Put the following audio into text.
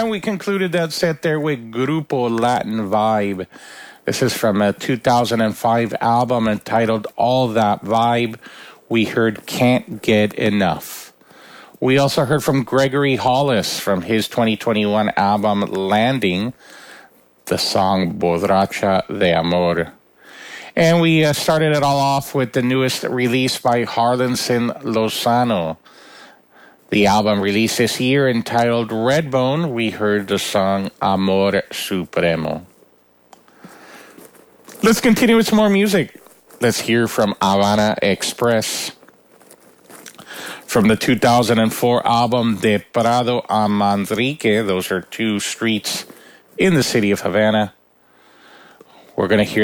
And we concluded that set there with Grupo Latin Vibe. This is from a 2005 album entitled All That Vibe. We heard Can't Get Enough. We also heard from Gregory Hollis from his 2021 album Landing, the song Borracha de Amor. And we started it all off with the newest release by Harlinson Lozano. The album released this year entitled Redbone. We heard the song Amor Supremo. Let's continue with some more music. Let's hear from Havana Express. From the 2004 album De Prado a Manrique, those are two streets in the city of Havana. We're going to hear